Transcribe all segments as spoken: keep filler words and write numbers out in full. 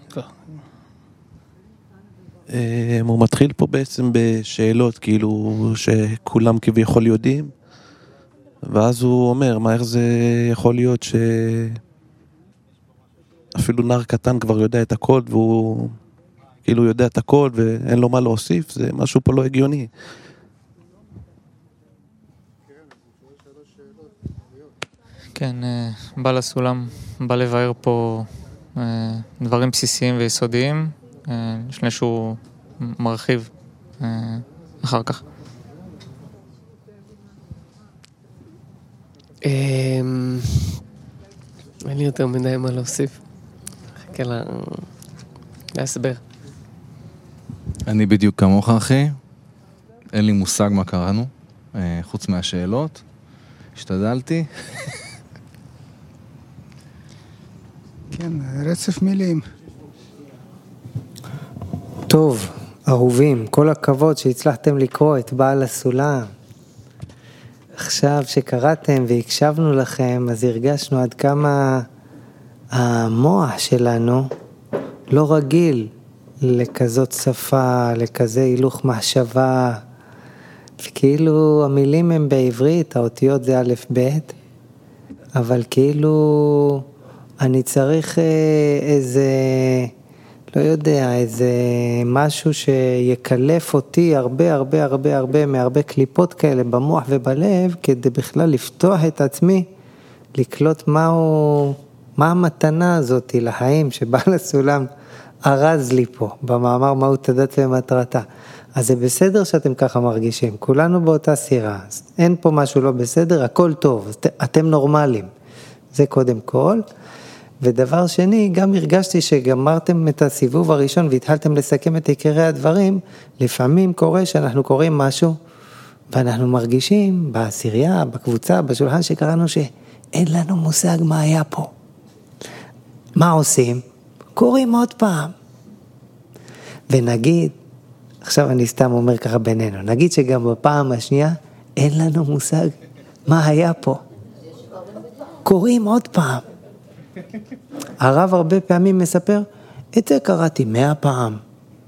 הוא מתחיל פה בעצם בשאלות כאילו שכולם כביכול יודעים, ואז הוא אומר, מה איך זה יכול להיות שאפילו נער קטן כבר יודע את הכל, והוא כאילו יודע את הכל ואין לו מה להוסיף, זה משהו פה לא הגיוני. כן, בעל הסולם בא לבאר פה דברים בסיסיים ויסודיים, לפני שהוא מרחיב אחר כך. אין לי יותר מדי מה להוסיף. חכה להסבר. אני בדיוק כמוך אחי, אין לי מושג מה קראנו, חוץ מהשאלות, השתדלתי. כן, רצף מילים. טוב, אהובים, כל הכבוד שהצלחתם לקרוא את בעל הסולם. עכשיו שקראתם והקשבנו לכם, אז הרגשנו עד כמה המוח שלנו לא רגיל לכזאת שפה, לכזה הילוך מחשבה, וכאילו המילים הם בעברית, האותיות זה א' ב', אבל כאילו אני צריך איזה, לא יודע, איזה משהו שיקלף אותי הרבה הרבה הרבה הרבה מהרבה קליפות כאלה במוח ובלב, כדי בכלל לפתוח את עצמי, לקלוט מהו, מה המתנה הזאת לחיים שבעל הסולם ארז לי פה, במאמר מהות הדת ומטרתה. אז זה בסדר שאתם ככה מרגישים, כולנו באותה סירה, אין פה משהו לא בסדר, הכל טוב, אתם נורמלים, זה קודם כל. ודבר שני, גם הרגשתי שגמרתם את הסיבוב הראשון והתחלתם לסכם את עיקרי הדברים, לפעמים קורה שאנחנו קוראים משהו, ואנחנו מרגישים בעשירייה, בקבוצה, בשולחן שקראנו שאין לנו מושג מה היה פה. מה עושים? קוראים עוד פעם. ונגיד, עכשיו אני סתם אומר ככה בינינו, נגיד שגם בפעם השנייה אין לנו מושג מה היה פה. קוראים עוד פעם. הרב הרבה פעמים מספר, את זה קראתי מאה פעם.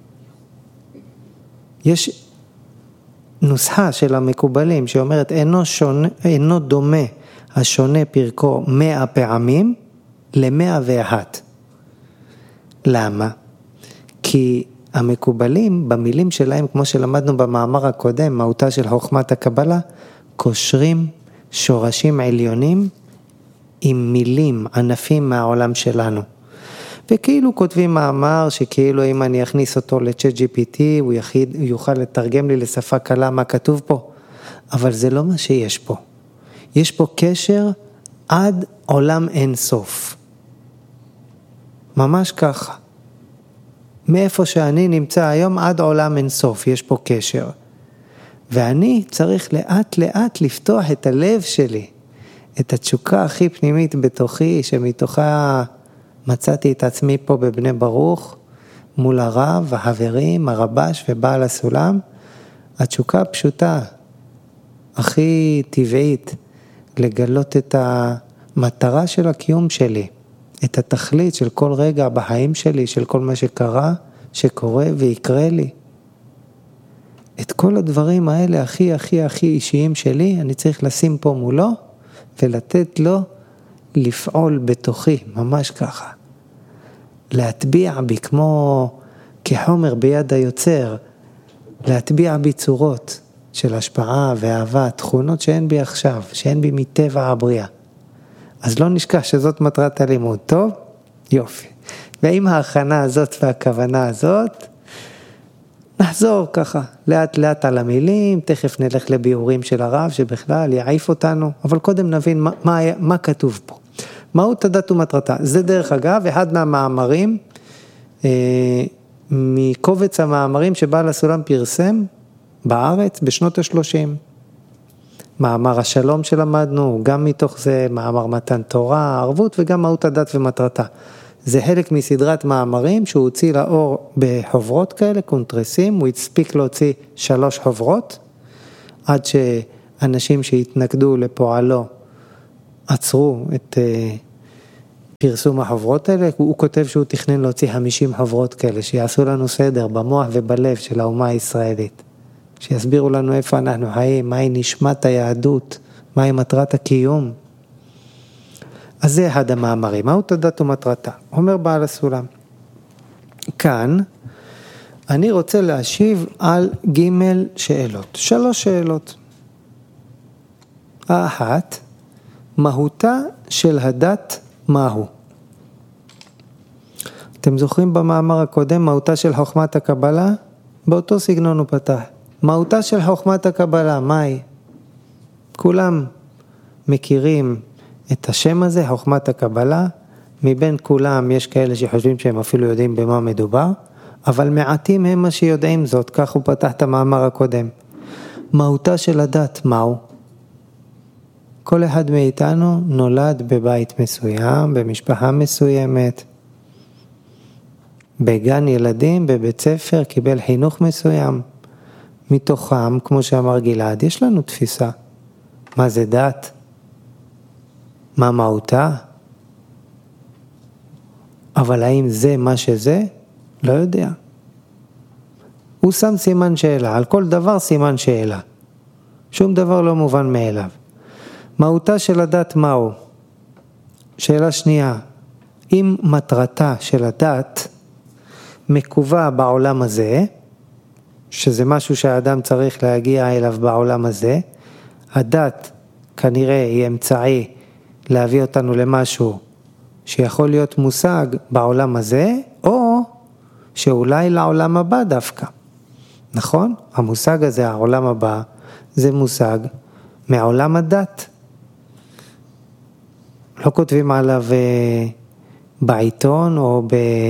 יש נוסחה של המקובלים שאומרת, אינו, שונה, אינו דומה השונה פרקו מאה פעמים למאה ואחת. למה? כי המקובלים במילים שלהם, כמו שלמדנו במאמר הקודם, מהותה של חוכמת הקבלה, קושרים שורשים עליונים עם מילים, ענפים מהעולם שלנו. וכאילו כותבים מאמר שכאילו אם אני אכניס אותו ל-צ'אט ג'י פי טי, הוא יחיד, יוכל לתרגם לי לשפה קלה מה כתוב פה. אבל זה לא מה שיש פה. יש פה קשר עד עולם אין סוף. ממש ככה. מאיפה שאני נמצא היום עד עולם אין סוף, יש פה קשר. ואני צריך לאט לאט לפתוח את הלב שלי, את התשוקה הכי פנימית בתוכי, שמתוכה מצאתי את עצמי פה בבני ברוך, מול הרב, החברים, הרבש ובעל הסולם. התשוקה הפשוטה, הכי טבעית, לגלות את המטרה של הקיום שלי, את התכלית של כל רגע בחיים שלי, של כל מה שקרה, שקורה ויקרה לי. את כל הדברים האלה הכי הכי הכי אישיים שלי, אני צריך לשים פה מולו, ולתת לו לפעול בתוכי, ממש ככה. להטביע בי כמו כחומר ביד היוצר, להטביע בי צורות של השפעה ואהבה, תכונות שאין בי עכשיו, שאין בי מטבע הבריאה. אז לא נשכח שזאת מטרת הלימוד, טוב? יופי. ועם ההכנה הזאת והכוונה הזאת, נחזור ככה, לאט לאט על המילים, תכף נלך לביאורים של הרב שבכלל יעיף אותנו, אבל קודם נבין מה, מה, מה כתוב פה. מהות הדת ומטרתה, זה דרך אגב, אחד מהמאמרים, אה, מקובץ המאמרים שבעל הסולם פרסם בארץ בשנות השלושים. מאמר השלום שלמדנו, גם מתוך זה מאמר מתן תורה, ערבות וגם מהות הדת ומטרתה. זה חלק מסדרת מאמרים שהוא הוציא לאור בחוברות כאלה, קונטרסים, הוא הספיק להוציא שלוש חוברות, עד שאנשים שהתנגדו לפועלו עצרו את פרסום החוברות האלה, הוא כותב שהוא תכנן להוציא חמישים חוברות כאלה, שיעשו לנו סדר במוח ובלב של האומה הישראלית, שיסבירו לנו איפה אנחנו חיים, מהי נשמת היהדות, מהי מטרת הקיום. אז זה אחד המאמרים, מהות הדת ומטרתה, אומר בעל הסולם. כאן אני רוצה להשיב על ג' שאלות, שלוש שאלות. האחת, מהותה של הדת מהו? אתם זוכרים במאמר הקודם, מהותה של חוכמת הקבלה? באותו סגנון הוא פתח. מהותה של חוכמת הקבלה, מהי? כולם מכירים את השם הזה, חוכמת הקבלה. מבין כולם יש כאלה שחושבים שהם אפילו יודעים במה מדובר, אבל מעטים הם מה שיודעים זאת, כך הוא פתח את המאמר הקודם. מהותה של הדת, מהו? כל אחד מאיתנו נולד בבית מסוים, במשפחה מסוימת, בגן ילדים, בבית ספר, קיבל חינוך מסוים. מתוכם, כמו שאמר גלעד, יש לנו תפיסה. מה זה דת? מה מהותה? אבל האם זה מה שזה? לא יודע. הוא שם סימן שאלה, על כל דבר סימן שאלה. שום דבר לא מובן מאליו. מהותה של הדת מהו? שאלה שנייה, אם מטרתה של הדת מקובה בעולם הזה, שזה משהו שהאדם צריך להגיע אליו בעולם הזה, הדת כנראה היא אמצעי להביא אותנו למשהו שיכול להיות מושג בעולם הזה, או שאולי לעולם הבא דווקא. נכון? המושג הזה, העולם הבא, זה מושג מעולם הדת. לא כותבים עליו בעיתון או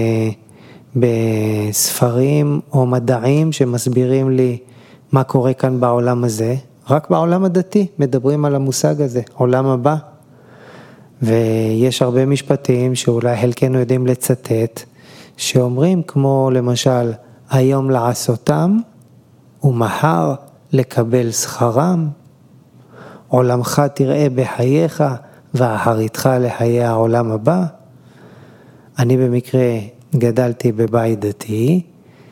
בספרים או מדעים שמסבירים לי מה קורה כאן בעולם הזה. רק בעולם הדתי מדברים על המושג הזה, עולם הבא. ויש הרבה משפטים שאולי חלקנו יודעים לצטט, שאומרים כמו למשל, היום לעשותם ומחר לקבל שכרם, עולמך תראה בחייך ואחריתך לחיי העולם הבא. אני במקרה גדלתי בבית דתי,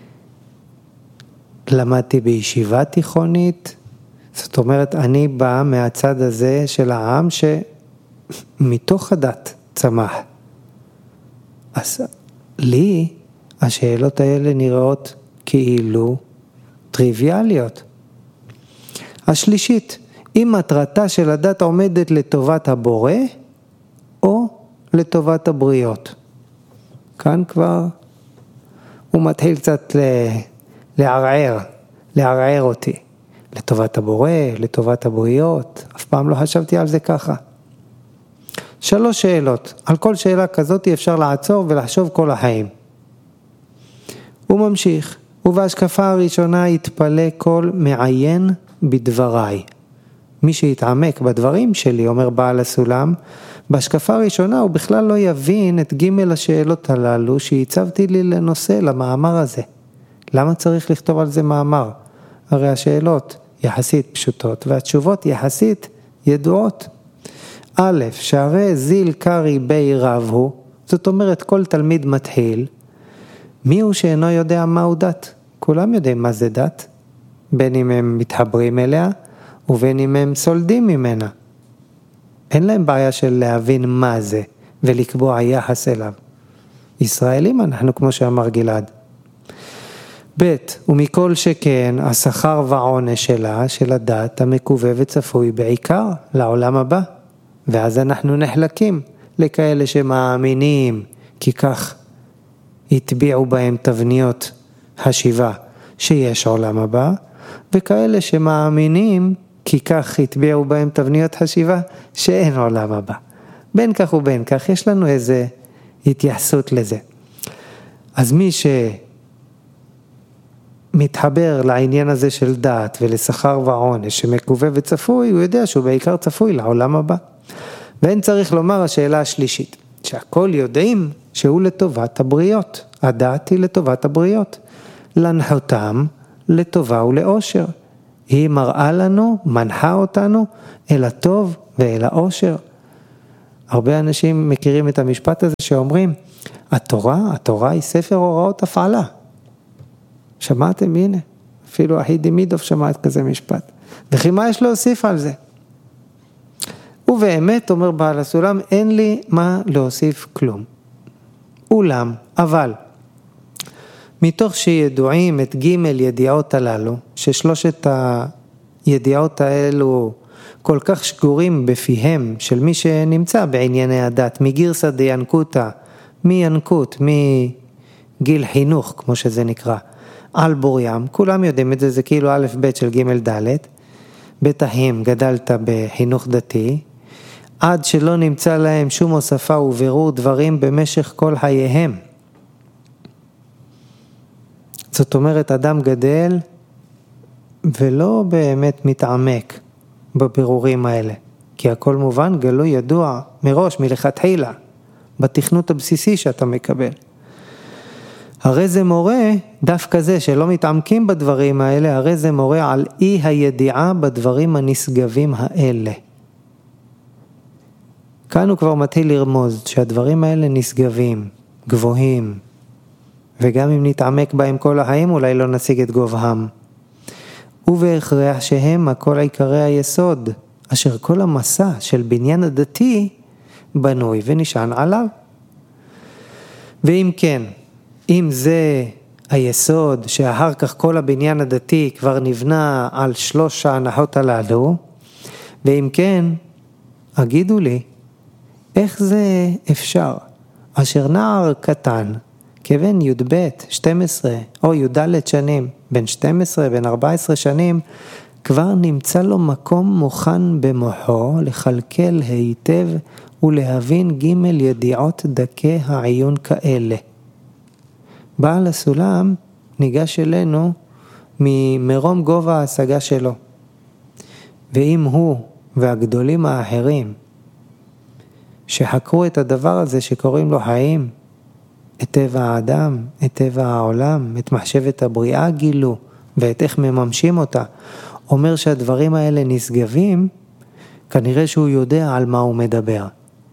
למדתי בישיבה תיכונית, זאת אומרת אני בא מהצד הזה של העם שמתוך הדת צמח. אז לי השאלות האלה נראות כאילו טריוויאליות. השלישית, אם מטרתה של הדת עומדת לטובת הבורא או לטובת הבריות. כאן כבר הוא מתחיל קצת לערער, לערער אותי. לטובת הבורא, לטובת הבריות, אף פעם לא חשבתי על זה ככה. שלוש שאלות, על כל שאלה כזאת אפשר לעצור ולחשוב כל החיים. הוא ממשיך, ובהשקפה הראשונה יתפלא כל מעיין בדבריי. מי שיתעמק בדברים שלי, אומר בעל הסולם, בהשקפה הראשונה הוא בכלל לא יבין את ג' השאלות הללו שהצבתי לי לנושא, למאמר הזה. למה צריך לכתוב על זה מאמר? הרי השאלות יחסית פשוטות והתשובות יחסית ידועות. א', שהרי זיל קרי בי רב הוא, זאת אומרת כל תלמיד מתחיל, מי הוא שאינו יודע מהו דת? כולם יודעים מה זה דת, בין אם הם מתחברים אליה ובין אם הם סולדים ממנה. אין להם בעיה של להבין מה זה ולקבוע יחס אליו. ישראלים אנחנו כמו שאמר גלעד. ב' ומכל שכן השכר והעונש שלה, של הדת המקווה וצפוי בעיקר לעולם הבא. ואז אנחנו נחלקים לכאלה שמאמינים כי כך התביעו בהם תבניות השיבה שיש עולם הבא, וכאלה שמאמינים כי כך התביעו בהם תבניות השיבה שאין עולם הבא. בין כך ובין כך יש לנו איזה התייחסות לזה. אז מי שמתחבר לעניין הזה של דת ולשכר ועונש שמקווה וצפוי, הוא יודע שהוא בעיקר צפוי לעולם הבא. ואין צריך לומר השאלה השלישית, שהכל יודעים שהוא לטובת הבריות. הדת היא לטובת הבריות. לנחותם לטובה ולאושר. היא מראה לנו, מנחה אותנו אל הטוב ואל האושר. הרבה אנשים מכירים את המשפט הזה שאומרים, התורה, התורה היא ספר הוראות הפעלה. שמעתם? הנה, אפילו אחי דמידוב שמע את כזה משפט. וכי מה יש להוסיף על זה? ובאמת, אומר בעל הסולם, אין לי מה להוסיף כלום. אולם, אבל, מתוך שידועים את ג' ידיעות הללו, ששלושת הידיעות האלו כל כך שגורים בפיהם של מי שנמצא בענייני הדת, מגירסא דיינקותא, מינקות, מגיל חינוך, כמו שזה נקרא, על בוריים, כולם יודעים את זה, זה כאילו א' ב' של ג' ד', בתאים גדלת בחינוך דתי, עד שלא נמצא להם שום הוספה ובירור דברים במשך כל חייהם. זאת אומרת, אדם גדל ולא באמת מתעמק בבירורים האלה, כי הכל מובן, גלוי, ידוע מראש, מלכתחילה, בתכנות הבסיסי שאתה מקבל. הרי זה מורה, דווקא זה שלא מתעמקים בדברים האלה, הרי זה מורה על אי הידיעה בדברים הנשגבים האלה. כאן הוא כבר מתחיל לרמוז שהדברים האלה נשגבים, גבוהים, וגם אם נתעמק בהם כל החיים אולי לא נשיג את גובהם. ובהכרח שהם הכל עיקרי היסוד, אשר כל המסע של בניין הדתי בנוי ונשען עליו. ואם כן, אם זה היסוד שאחר כך כל הבניין הדתי כבר נבנה על שלוש ההנחות הללו, ואם כן, הגידו לי, איך זה אפשר? אשר נער קטן, כבן י' ב' שתים עשרה או י' ד' שנים, בין שתים עשרה, בין ארבע עשרה שנים, כבר נמצא לו מקום מוכן במוחו לכלכל היטב ולהבין ג' ידיעות דקי העיון כאלה. בעל הסולם ניגש אלינו ממרום גובה ההשגה שלו. ואם הוא והגדולים האחרים שחקרו את הדבר הזה שקוראים לו חיים, את טבע האדם, את טבע העולם, את מחשבת הבריאה גילו, ואת איך מממשים אותה, אומר שהדברים האלה נשגבים, כנראה שהוא יודע על מה הוא מדבר.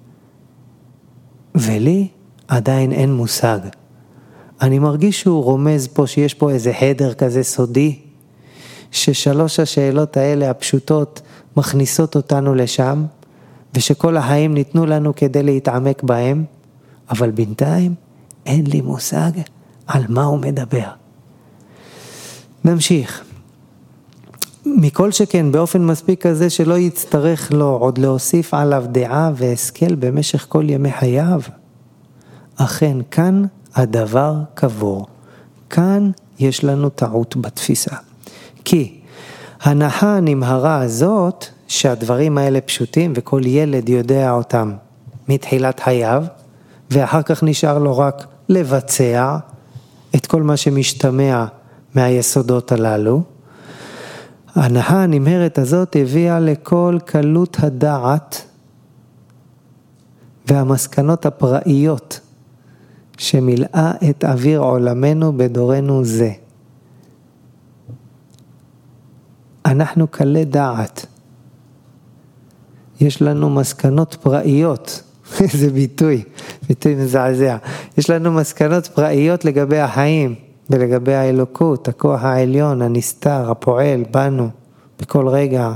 ולי עדיין אין מושג. אני מרגיש שהוא רומז פה שיש פה איזה הדר כזה סודי, ששלוש השאלות האלה הפשוטות מכניסות אותנו לשם, ושכל החיים ניתנו לנו כדי להתעמק בהם, אבל בינתיים אין לי מושג על מה הוא מדבר. נמשיך. מכל שכן באופן מספיק כזה שלא יצטרך לו עוד להוסיף עליו דעה והשכל במשך כל ימי חייו. אכן כאן הדבר קבור. כאן יש לנו טעות בתפיסה. כי הנחה הנמהרה הזאת שהדברים האלה פשוטים וכל ילד יודע אותם מתחילת חייו, ואחר כך נשאר לו רק לבצע את כל מה שמשתמע מהיסודות הללו. ההנחה הנמהרת הזאת הביאה לכל קלות הדעת והמסקנות הפראיות שמילאה את אוויר עולמנו בדורנו זה. אנחנו קלי דעת. יש לנו מסקנות פראיות. זה ביטוי, ביטוי מזעזע. יש לנו מסקנות פראיות לגבי החיים ולגבי האלוקות, הכוח העליון, הנסתר, הפועל בנו בכל רגע.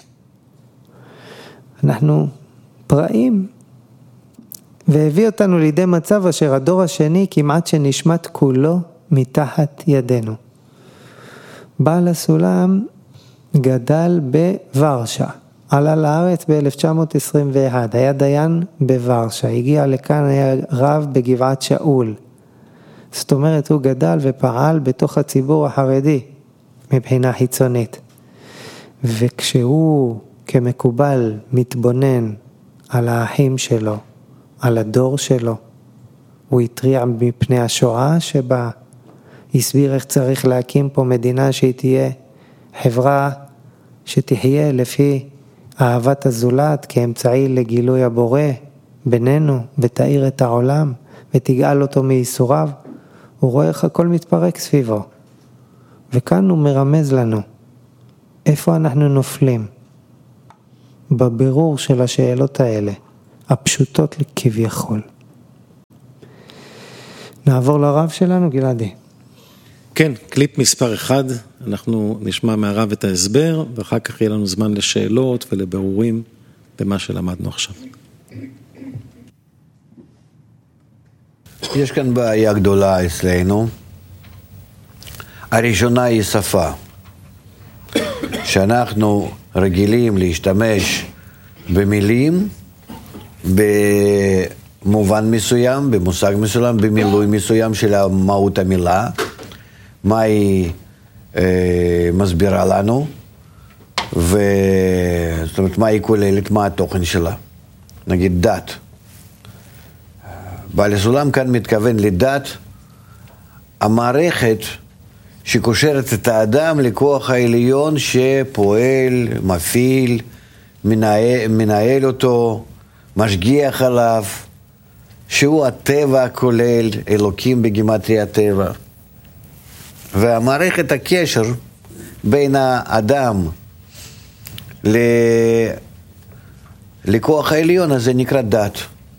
אנחנו פראים. והביא אותנו לידי מצב אשר הדור השני כמעט שנשמט כולו מתחת ידינו. בעל הסולם גדל בוורשה. עלה לארץ ב-אלף תשע מאות עשרים ואחת, היה דיין בוורשה, הגיע לכאן, היה רב בגבעת שאול. זאת אומרת, הוא גדל ופעל בתוך הציבור החרדי, מבחינה חיצונית. וכשהוא כמקובל מתבונן על האחים שלו, על הדור שלו, הוא התריע מפני השואה שבה, הסביר איך צריך להקים פה מדינה שהיא תהיה חברה שתחיה לפי אהבת הזולת כאמצעי לגילוי הבורא בינינו, ותאיר את העולם ותגאל אותו מייסוריו. הוא רואה איך הכל מתפרק סביבו. וכאן הוא מרמז לנו איפה אנחנו נופלים בבירור של השאלות האלה. הפשוטות כביכול. נעבור לרב שלנו, גלעדי. כן, קליפ מספר אחד, אנחנו נשמע מהרב את ההסבר, ואחר כך יהיה לנו זמן לשאלות ולבירורים במה שלמדנו עכשיו. יש כאן בעיה גדולה אצלנו. הראשונה היא שפה. שאנחנו רגילים להשתמש במילים, במובן מסוים, במושג מסוים, במילוי מסוים של מהות המילה, מה היא אה, מסבירה לנו, ו... זאת אומרת, מה היא כוללת, מה התוכן שלה. נגיד דת. בעל הסולם כאן מתכוון לדת, המערכת שקושרת את האדם לכוח העליון שפועל, מפעיל, מנהל, מנהל אותו, משגיח עליו, שהוא הטבע הכולל, אלוקים בגימטריה הטבע. והמערכת הקשר בין האדם ל... לכוח העליון הזה נקרא דת.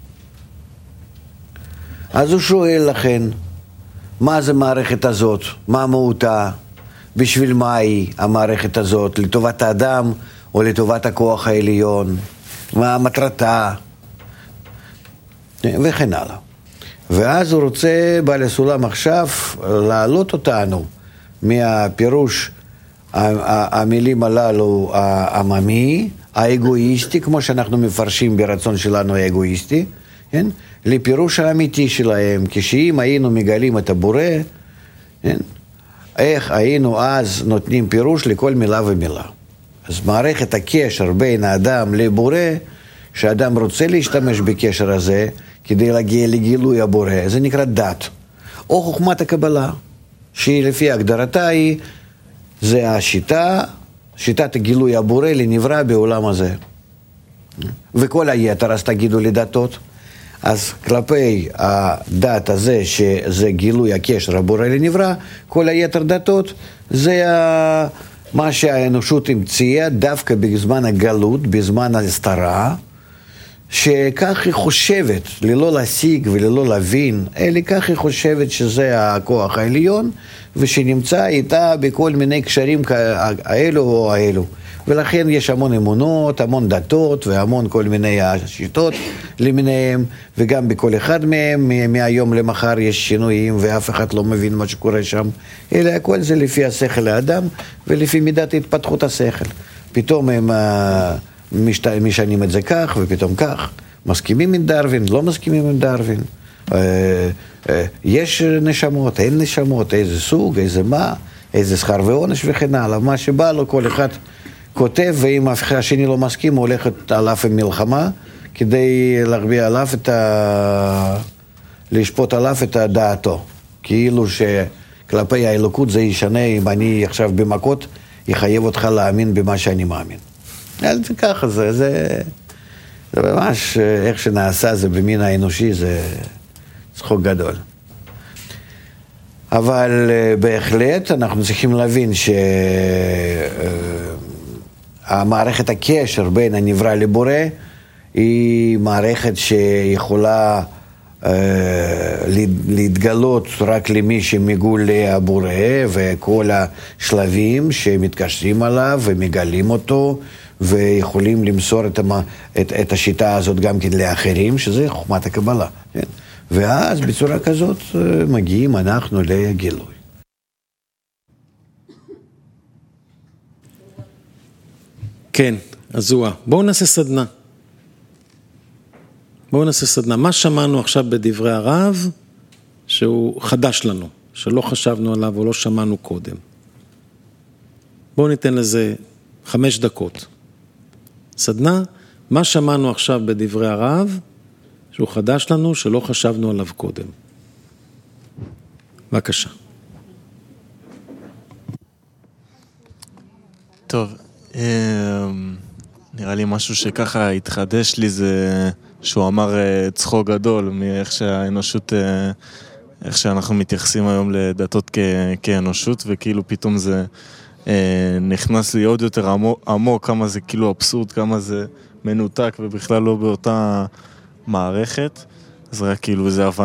אז הוא שואל לכן, מה זה המערכת הזאת? מה מהותה? בשביל מה היא המערכת הזאת? לטובת האדם או לטובת הכוח העליון? מה מטרתה? וכן הלאה. ואז הוא רוצה, בעל הסולם עכשיו, להעלות אותנו מהפירוש המילים הללו העממי, האגואיסטי, כמו שאנחנו מפרשים ברצון שלנו האגואיסטי, כן? לפירוש האמיתי שלהם, כשאם היינו מגלים את הבורא, כן? איך היינו אז נותנים פירוש לכל מילה ומילה. אז מערכת הקשר בין האדם לבורא, שהאדם רוצה להשתמש בקשר הזה, כדי להגיע לגילוי הבורא, זה נקרא דת. או חוכמת הקבלה, שהיא לפי הגדרתה היא, זה השיטה, שיטת הגילוי הבורא לנברא בעולם הזה. וכל היתר, אז תגידו לדתות. אז כלפי הדת הזה, שזה גילוי הקשר הבורא לנברא, כל היתר דתות, זה מה שהאנושות המציאה דווקא בזמן הגלות, בזמן ההסתרה, שכך היא חושבת, ללא להשיג וללא להבין, אלא כך היא חושבת שזה הכוח העליון, ושנמצא איתה בכל מיני קשרים האלו או האלו. ולכן יש המון אמונות, המון דתות והמון כל מיני השיטות למיניהם, וגם בכל אחד מהם, מהיום למחר יש שינויים ואף אחד לא מבין מה שקורה שם, אלא הכל זה לפי השכל האדם ולפי מידת התפתחות השכל. פתאום הם משנים את זה כך ופתאום כך, מסכימים עם דרווין, לא מסכימים עם דרווין, יש נשמות, אין נשמות, איזה סוג, איזה מה, איזה שכר ועונש וכן הלאה, מה שבא לו כל אחד כותב, ואם אף השני לא מסכים, הוא הולכת עליו עם מלחמה, כדי להרביע עליו את ה... לשפוט עליו את דעתו. כאילו שכלפי האלוקות זה ישנה, אם אני עכשיו במכות, יחייב אותך להאמין במה שאני מאמין. אז זה ככה, זה, זה, זה ממש, איך שנעשה זה במין האנושי, זה צחוק גדול. אבל בהחלט אנחנו צריכים להבין ש... המערכת הקשר בין הנברא לבורא היא מערכת שיכולה אה, להתגלות רק למי שמגול לבורא, וכל השלבים שמתקשרים עליו ומגלים אותו ויכולים למסור את, המה, את, את השיטה הזאת גם כן לאחרים, שזה חוכמת הקבלה. כן? ואז בצורה כזאת מגיעים אנחנו לגילוי. כן, אז הוא, בואו נעשה סדנה. בואו נעשה סדנה. מה שמענו עכשיו בדברי הרב, שהוא חדש לנו, שלא חשבנו עליו או לא שמענו קודם. בואו ניתן לזה חמש דקות. סדנה, מה שמענו עכשיו בדברי הרב, שהוא חדש לנו, שלא חשבנו עליו קודם. בבקשה. טוב, נראה לי משהו שככה התחדש לי זה שהוא אמר צחוק גדול מאיך שהאנושות, איך שאנחנו מתייחסים היום לדתות כאנושות, וכאילו פתאום זה נכנס לי עוד יותר עמוק, עמוק, כמה זה כאילו אבסורד, כמה זה מנותק ובכלל לא באותה מערכת, אז רק כאילו זה הבנה.